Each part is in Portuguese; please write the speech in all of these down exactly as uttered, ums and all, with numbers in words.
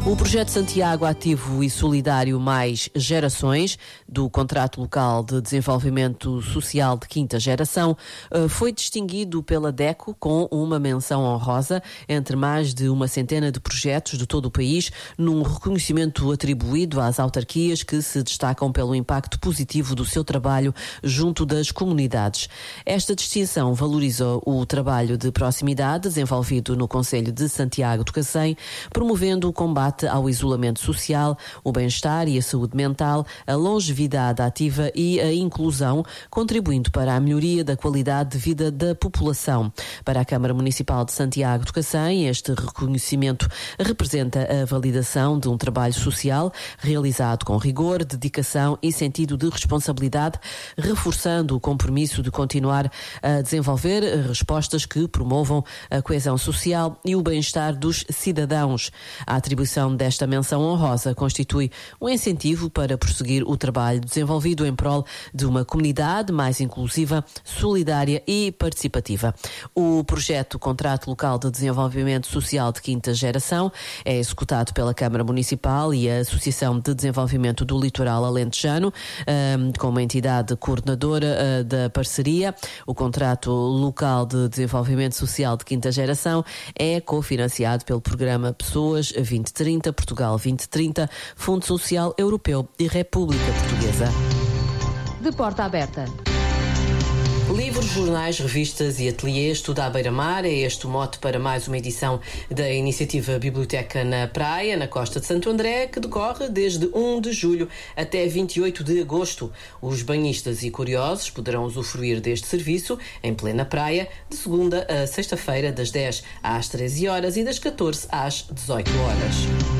O projeto Santiago Ativo e Solidário Mais Gerações, do Contrato Local de Desenvolvimento Social de Quinta Geração, foi distinguido pela DECO com uma menção honrosa entre mais de uma centena de projetos de todo o país, num reconhecimento atribuído às autarquias que se destacam pelo impacto positivo do seu trabalho junto das comunidades. Esta distinção valoriza o trabalho de proximidade desenvolvido no Concelho de Santiago do Cacém, promovendo o combate ao isolamento social, o bem-estar e a saúde mental, a longevidade ativa e a inclusão, contribuindo para a melhoria da qualidade de vida da população. Para a Câmara Municipal de Santiago do Cacém, este reconhecimento representa a validação de um trabalho social realizado com rigor, dedicação e sentido de responsabilidade, reforçando o compromisso de continuar a desenvolver respostas que promovam a coesão social e o bem-estar dos cidadãos. A atribuição desta menção honrosa constitui um incentivo para prosseguir o trabalho desenvolvido em prol de uma comunidade mais inclusiva, solidária e participativa. O projeto Contrato Local de Desenvolvimento Social de Quinta Geração é executado pela Câmara Municipal e a Associação de Desenvolvimento do Litoral Alentejano, como entidade coordenadora da parceria. O Contrato Local de Desenvolvimento Social de Quinta Geração é cofinanciado pelo Programa Pessoas vinte trinta, Portugal vinte trinta, Fundo Social Europeu e República Portuguesa. De porta aberta. Livros, jornais, revistas e ateliês, tudo à beira-mar. É este o mote para mais uma edição da iniciativa Biblioteca na Praia, na Costa de Santo André, que decorre desde primeiro de julho até vinte e oito de agosto. Os banhistas e curiosos poderão usufruir deste serviço em plena praia, de segunda a sexta-feira, das dez às treze horas e das catorze às dezoito horas.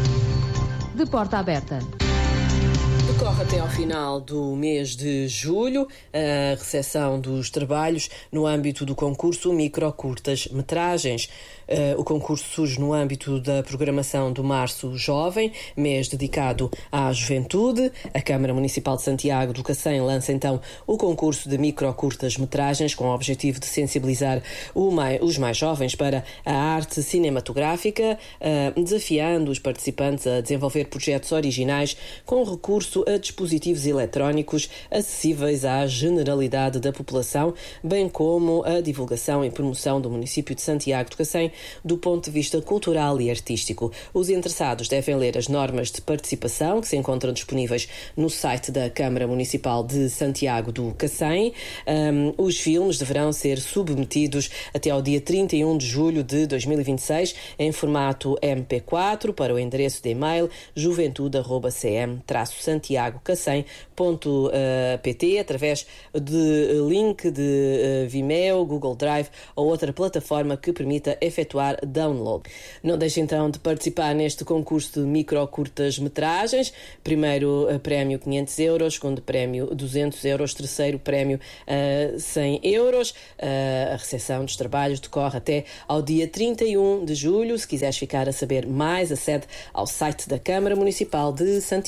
De porta aberta. Decorre até ao final do mês de julho a recepção dos trabalhos no âmbito do concurso Micro-Curtas Metragens. Uh, o concurso surge no âmbito da programação do Março Jovem, mês dedicado à juventude. A Câmara Municipal de Santiago do Cacém lança então o concurso de micro-curtas metragens com o objetivo de sensibilizar o mai, os mais jovens para a arte cinematográfica, uh, desafiando os participantes a desenvolver projetos originais com recurso a dispositivos eletrónicos acessíveis à generalidade da população, bem como a divulgação e promoção do município de Santiago do Cacém do ponto de vista cultural e artístico. Os interessados devem ler as normas de participação que se encontram disponíveis no site da Câmara Municipal de Santiago do Cacém. Um, os filmes deverão ser submetidos até ao dia trinta e um de julho de dois mil e vinte e seis em formato M P quatro para o endereço de e-mail juventude arroba c m traço santiago cacém ponto p t através de link de uh, Vimeo, Google Drive ou outra plataforma que permita efetuar download. Não deixe então de participar neste concurso de micro-curtas metragens. Primeiro uh, prémio quinhentos euros, segundo prémio duzentos euros, terceiro prémio uh, cem euros. Uh, a recepção dos trabalhos decorre até ao dia trinta e um de julho. Se quiseres ficar a saber mais, acede ao site da Câmara Municipal de Santiago.